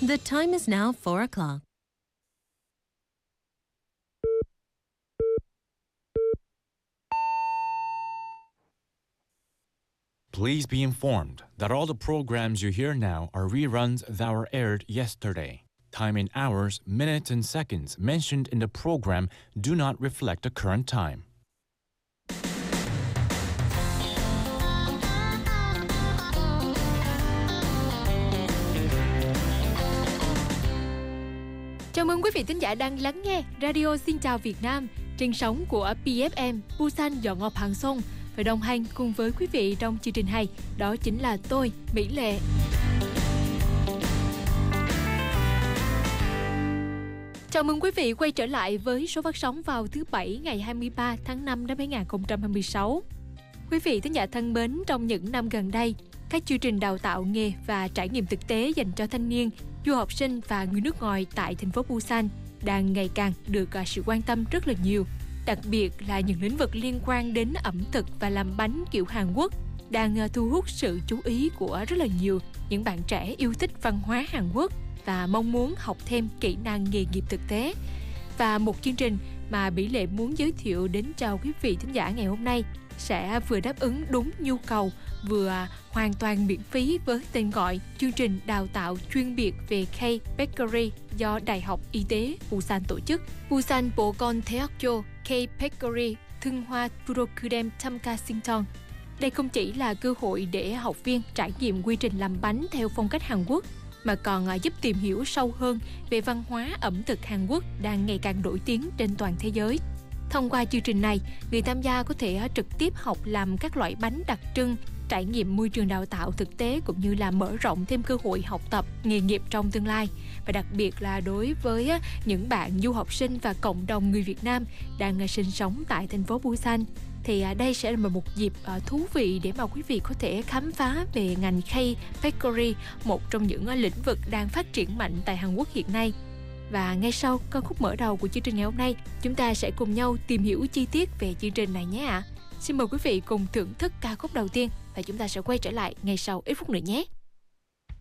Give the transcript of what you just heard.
The time is now 4 o'clock. Please be informed that all the programs you hear now are reruns that were aired yesterday. Time in hours, minutes, and seconds mentioned in the program do not reflect the current time. Chào mừng quý vị thính giả đang lắng nghe Radio Xin Chào Việt Nam trên sóng của PFM Busan Dọn Ngọc Hàng Sông. Và đồng hành cùng với quý vị trong chương trình này, đó chính là tôi, Mỹ Lệ. Chào mừng quý vị quay trở lại với số phát sóng vào thứ Bảy ngày 23 tháng 5 năm 2026. Quý vị thính giả thân mến, trong những năm gần đây, các chương trình đào tạo nghề và trải nghiệm thực tế dành cho thanh niên, du học sinh và người nước ngoài tại thành phố Busan đang ngày càng được sự quan tâm rất là nhiều. Đặc biệt là những lĩnh vực liên quan đến ẩm thực và làm bánh kiểu Hàn Quốc đang thu hút sự chú ý của rất là nhiều những bạn trẻ yêu thích văn hóa Hàn Quốc và mong muốn học thêm kỹ năng nghề nghiệp thực tế. Và một chương trình mà Bỉ Lệ muốn giới thiệu đến cho quý vị thính giả ngày hôm nay sẽ vừa đáp ứng đúng nhu cầu, vừa hoàn toàn miễn phí với tên gọi chương trình đào tạo chuyên biệt về K-Bakery do Đại học Y tế Busan tổ chức. Busan Bokon Theakjo K-Bakery Thương Hoa Purokudem Tamka Sington. Đây không chỉ là cơ hội để học viên trải nghiệm quy trình làm bánh theo phong cách Hàn Quốc, mà còn giúp tìm hiểu sâu hơn về văn hóa ẩm thực Hàn Quốc đang ngày càng nổi tiếng trên toàn thế giới. Thông qua chương trình này, người tham gia có thể trực tiếp học làm các loại bánh đặc trưng, trải nghiệm môi trường đào tạo thực tế cũng như là mở rộng thêm cơ hội học tập, nghề nghiệp trong tương lai. Và đặc biệt là đối với những bạn du học sinh và cộng đồng người Việt Nam đang sinh sống tại thành phố Busan, thì đây sẽ là một dịp thú vị để mà quý vị có thể khám phá về ngành K-Bakery, một trong những lĩnh vực đang phát triển mạnh tại Hàn Quốc hiện nay. Và ngay sau ca khúc mở đầu của chương trình ngày hôm nay, chúng ta sẽ cùng nhau tìm hiểu chi tiết về chương trình này nhé ạ. Xin mời quý vị cùng thưởng thức ca khúc đầu tiên và chúng ta sẽ quay trở lại ngay sau ít phút nữa nhé.